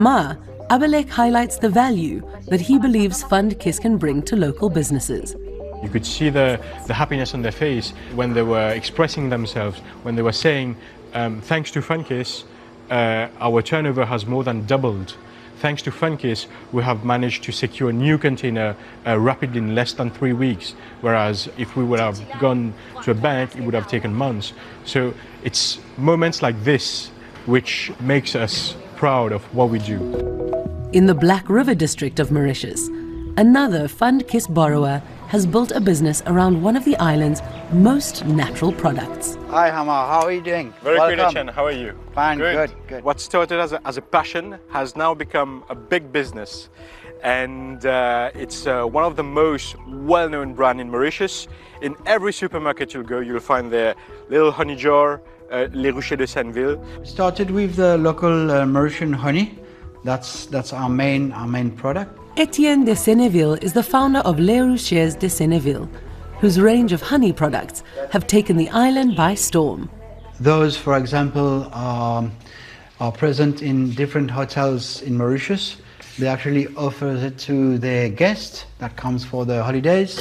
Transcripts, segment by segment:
Abelek highlights the value that he believes FundKiss can bring to local businesses. You could see the happiness on their face when they were expressing themselves, when they were saying, thanks to FundKiss, our turnover has more than doubled. Thanks to FundKiss, we have managed to secure a new container rapidly in less than 3 weeks, whereas if we would have gone to a bank, it would have taken months. So it's moments like this which makes us proud of what we do. In the Black River district of Mauritius, another FundKiss borrower has built a business around one of the island's most natural products. Hi Hama, how are you doing? Very good, Etienne. How are you? Fine, good. What started as a passion has now become a big business. And it's one of the most well-known brands in Mauritius. In every supermarket you'll go, you'll find their little honey jar, Les Ruchers de Senneville. Started with the local Mauritian honey. That's our main product. Etienne de Senneville is the founder of Les Ruchers de Senneville, whose range of honey products have taken the island by storm. Those, for example, are present in different hotels in Mauritius. They actually offer it to their guests that comes for the holidays.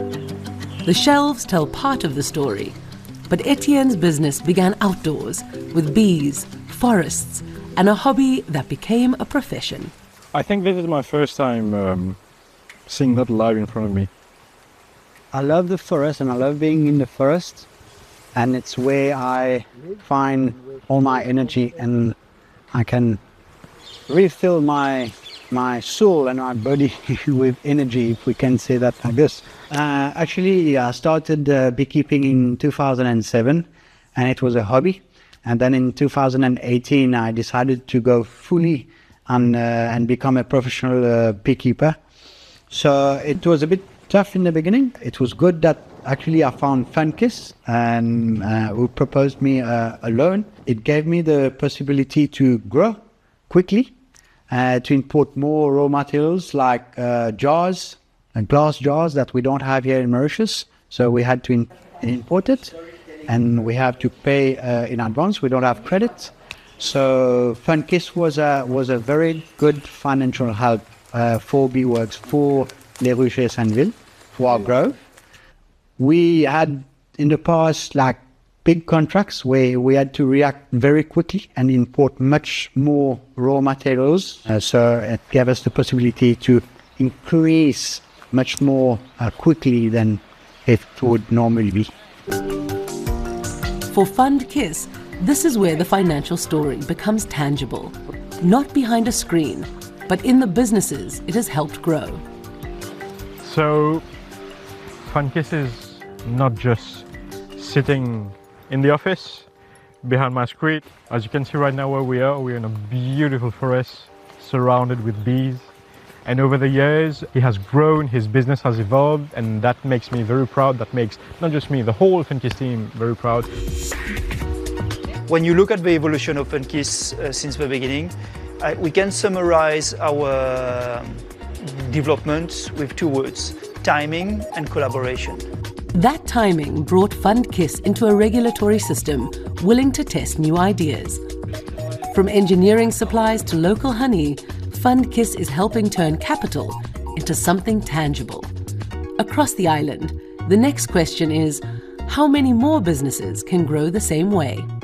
The shelves tell part of the story, but Etienne's business began outdoors with bees, forests, and a hobby that became a profession. I think this is my first time seeing that live in front of me. I love the forest and I love being in the forest, and it's where I find all my energy and I can refill my soul and my body with energy, if we can say that like this. Actually, I started beekeeping in 2007 and it was a hobby. And then in 2018, I decided to go fully and become a professional beekeeper. So it was a bit tough in the beginning. It was good that actually I found FundKiss and who proposed me a loan. It gave me the possibility to grow quickly, to import more raw materials like jars and glass jars that we don't have here in Mauritius. So we had to import it and we have to pay in advance. We don't have credit. So FundKiss was a very good financial help for Beeworks, for Les Ruchers Senneville, for our growth. We had in the past like big contracts where we had to react very quickly and import much more raw materials. So it gave us the possibility to increase much more quickly than it would normally be. For FundKiss, this is where the financial story becomes tangible, not behind a screen, but in the businesses it has helped grow. So, FundKiss is not just sitting in the office behind my screen. As you can see right now where we're in a beautiful forest surrounded with bees. And over the years, he has grown, his business has evolved, and that makes me very proud. That makes not just me, the whole FundKiss team very proud. When you look at the evolution of FundKiss since the beginning, we can summarize our development with two words: timing and collaboration. That timing brought FundKiss into a regulatory system willing to test new ideas. From engineering supplies to local honey, FundKiss is helping turn capital into something tangible. Across the island, the next question is, how many more businesses can grow the same way?